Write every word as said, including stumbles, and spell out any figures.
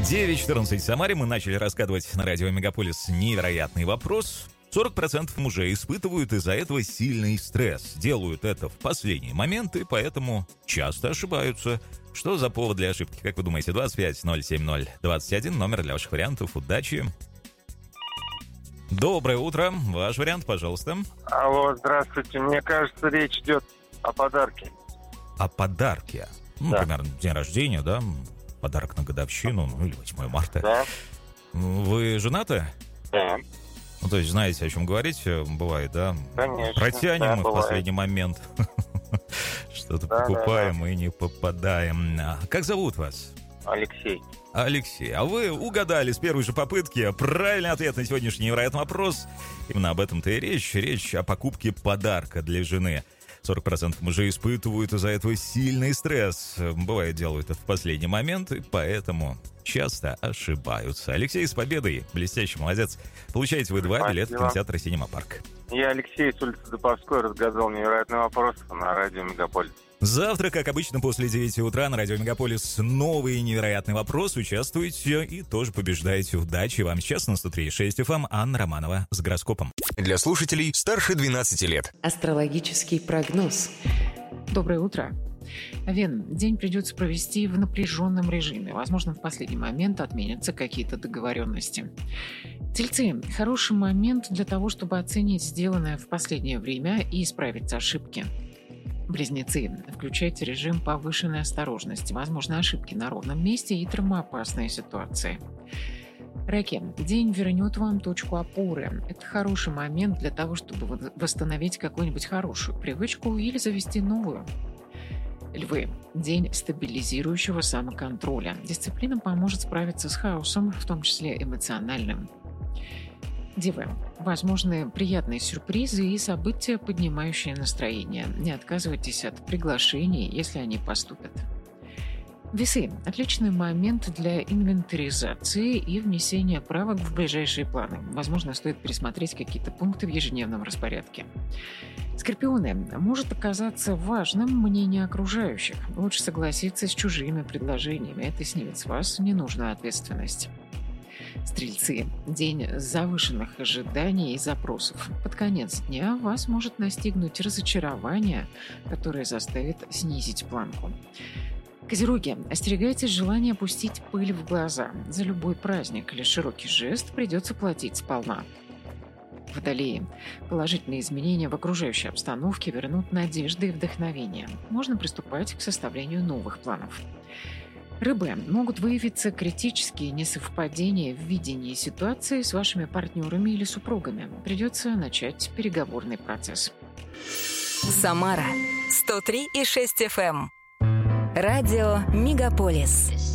девять четырнадцать в Самаре. Мы начали раскладывать на радио Мегаполис невероятный вопрос. сорок процентов мужей испытывают из-за этого сильный стресс. Делают это в последний момент и поэтому часто ошибаются. Что за повод для ошибки? Как вы думаете? двадцать пять ноль семь ноль двадцать один. Номер для ваших вариантов. Удачи. Доброе утро. Ваш вариант, пожалуйста. Алло, здравствуйте. Мне кажется, речь идет о подарке. О подарке? Ну, Да. например, день рождения, да? Подарок на годовщину, ну или восьмое марта. Да? Вы женаты? Да. Ну, то есть знаете, о чем говорить бывает, да? Конечно. Протянем Да, мы в бывает. последний момент. Что-то Да, покупаем и не попадаем. А как зовут вас? Алексей. Алексей. А вы угадали с первой же попытки. Правильный ответ на сегодняшний невероятный вопрос. Именно об этом-то и речь. Речь о покупке подарка для жены. сорок процентов мужей испытывают из-за этого сильный стресс. Бывает, делают это в последний момент, и поэтому часто ошибаются. Алексей, с победой. Блестящий, молодец. Получаете вы два билета в кинотеатр «Синема Парк». Я Алексей с улицы Дуповской разгадал невероятный вопрос на радио Мегаполис. Завтра, как обычно, после девяти утра на радио Мегаполис новый невероятный вопрос. Участвуйте и тоже побеждаете. Удачи вам. Сейчас на сто три и шесть эф эм Анна Романова с гороскопом. Для слушателей старше двенадцати лет. Астрологический прогноз. Доброе утро. Овен, день придется провести в напряженном режиме. Возможно, в последний момент отменятся какие-то договоренности. Тельцы, хороший момент для того, чтобы оценить сделанное в последнее время и исправить ошибки. Близнецы, включайте режим повышенной осторожности. Возможно, ошибки на ровном месте и травмоопасные ситуации. Раки, день вернет вам точку опоры. Это хороший момент для того, чтобы восстановить какую-нибудь хорошую привычку или завести новую. Львы, день стабилизирующего самоконтроля. Дисциплина поможет справиться с хаосом, в том числе эмоциональным. Девы, возможны приятные сюрпризы и события, поднимающие настроение. Не отказывайтесь от приглашений, если они поступят. Весы, отличный момент для инвентаризации и внесения правок в ближайшие планы. Возможно, стоит пересмотреть какие-то пункты в ежедневном распорядке. Скорпионы, может оказаться важным мнение окружающих. Лучше согласиться с чужими предложениями. Это снимет с вас ненужную ответственность. Стрельцы, день завышенных ожиданий и запросов. Под конец дня вас может настигнуть разочарование, которое заставит снизить планку. Козероги, остерегайтесь желания пустить пыль в глаза. За любой праздник или широкий жест придется платить сполна. Водолеи, положительные изменения в окружающей обстановке вернут надежды и вдохновение. Можно приступать к составлению новых планов. Рыбы, могут выявиться критические несовпадения в видении ситуации с вашими партнерами или супругами. Придется начать переговорный процесс. Самара сто три и шесть эф эм. Радио Мегаполис.